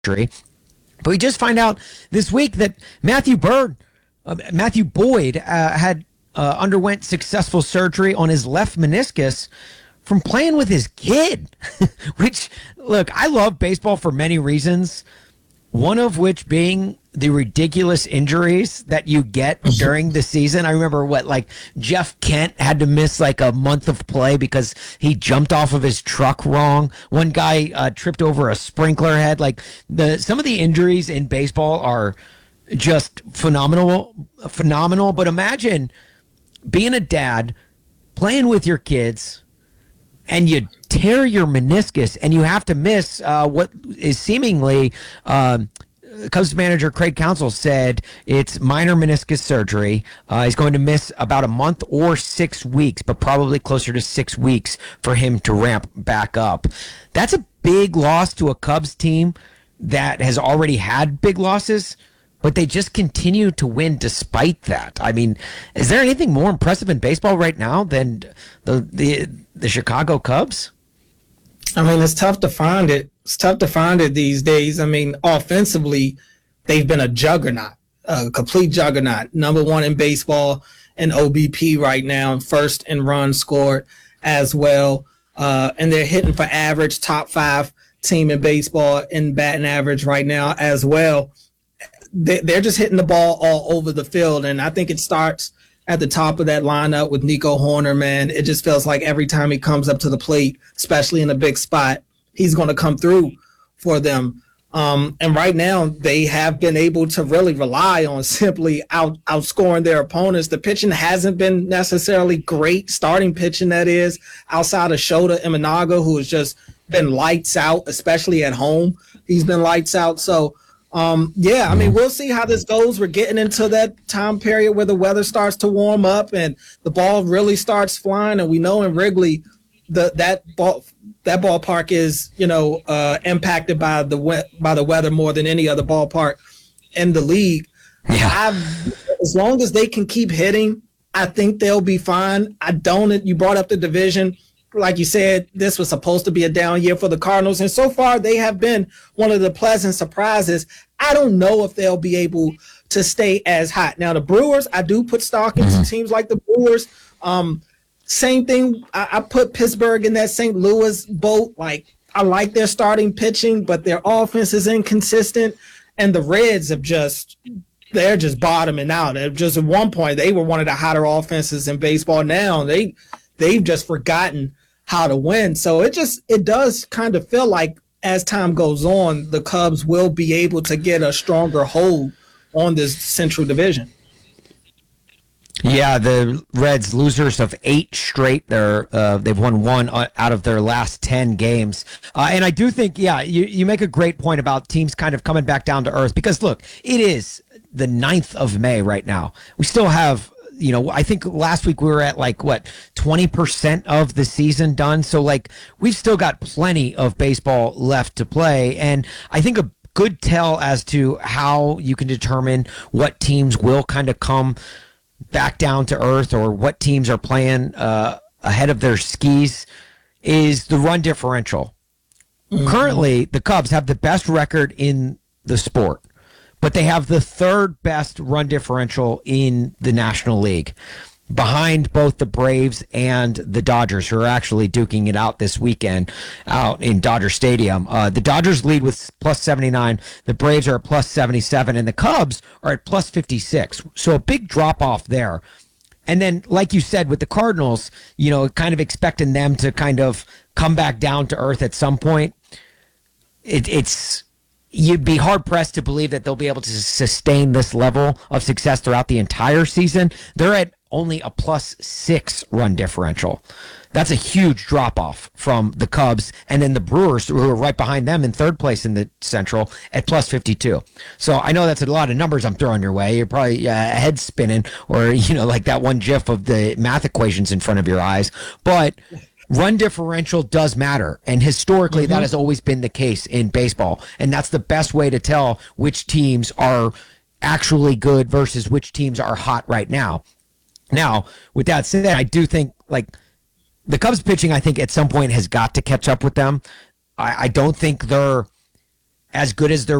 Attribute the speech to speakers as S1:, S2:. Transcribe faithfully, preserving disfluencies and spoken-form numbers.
S1: surgery. But we just find out this week that Matthew Bird, uh, Matthew Boyd, uh, had uh, underwent successful surgery on his left meniscus from playing with his kid. Which, look, I love baseball for many reasons. One of which being the ridiculous injuries that you get during the season. I remember what, like Jeff Kent had to miss like a month of play because he jumped off of his truck wrong. One guy uh, tripped over a sprinkler head. Like the some of the injuries in baseball are just phenomenal, phenomenal. But imagine being a dad, playing with your kids, and you tear your meniscus and you have to miss uh, what is seemingly um, Cubs manager Craig Counsell said it's minor meniscus surgery. Uh, he's going to miss about a month or six weeks, but probably closer to six weeks for him to ramp back up. That's a big loss to a Cubs team that has already had big losses, but they just continue to win despite that. I mean, is there anything more impressive in baseball right now than the the, the Chicago Cubs?
S2: I mean, it's tough to find it. It's tough to find it these days. I mean, offensively, they've been a juggernaut, a complete juggernaut. Number one in baseball in O B P right now, first in runs scored as well. Uh, and they're hitting for average, top five team in baseball in batting average right now as well. They're just hitting the ball all over the field. And I think it starts at the top of that lineup with Nico Hoerner, man. It just feels like every time he comes up to the plate, especially in a big spot, he's going to come through for them. Um, and right now, they have been able to really rely on simply out outscoring their opponents. The pitching hasn't been necessarily great, starting pitching, that is, outside of Shota Imanaga, who has just been lights out, especially at home. He's been lights out. So, Um, yeah, I mean, we'll see how this goes. We're getting into that time period where the weather starts to warm up and the ball really starts flying. And we know in Wrigley, the that ball that ballpark is, you know, uh, impacted by the we- by the weather more than any other ballpark in the league.
S1: Yeah.
S2: I've, as long as they can keep hitting, I think they'll be fine. I don't. You brought up the division. Like you said, this was supposed to be a down year for the Cardinals, and so far they have been one of the pleasant surprises. I don't know if they'll be able to stay as hot. Now, the Brewers, I do put stock into mm-hmm. teams like the Brewers. Um, same thing, I, I put Pittsburgh in that Saint Louis boat. Like, I like their starting pitching, but their offense is inconsistent, and the Reds have just – they're just bottoming out. They're just at one point, they were one of the hotter offenses in baseball. Now they they've just forgotten how to win. So it just it does kind of feel like as time goes on, the Cubs will be able to get a stronger hold on this Central Division.
S1: Yeah, the Reds, losers of eight straight. They're uh, they've won one out of their last ten games, uh, and I do think, yeah, you you make a great point about teams kind of coming back down to earth, because look, it is the ninth of May right now. We still have, you know, I think last week we were at like what twenty percent of the season done, so like we've still got plenty of baseball left to play, and I think a good tell as to how you can determine what teams will kind of come back down to earth or what teams are playing uh, ahead of their skis is the run differential. Mm-hmm. Currently, the Cubs have the best record in the sport, but they have the third best run differential in the National League, behind both the Braves and the Dodgers, who are actually duking it out this weekend out in Dodger Stadium. Uh, the Dodgers lead with plus seventy-nine. The Braves are at plus seventy-seven, and the Cubs are at plus fifty-six. So a big drop off there. And then, like you said, with the Cardinals, you know, kind of expecting them to kind of come back down to earth at some point. It, it's you'd be hard pressed to believe that they'll be able to sustain this level of success throughout the entire season. They're at only a plus six run differential. That's a huge drop off from the Cubs, and then the Brewers, who are right behind them in third place in the Central, at plus fifty-two. So I know that's a lot of numbers I'm throwing your way. You're probably uh, head spinning, or, you know, like that one GIF of the math equations in front of your eyes. But run differential does matter, and historically mm-hmm. that has always been the case in baseball, and that's the best way to tell which teams are actually good versus which teams are hot right now. Now, with that said, I do think, like, the Cubs pitching, I think, at some point has got to catch up with them. I, I don't think they're as good as their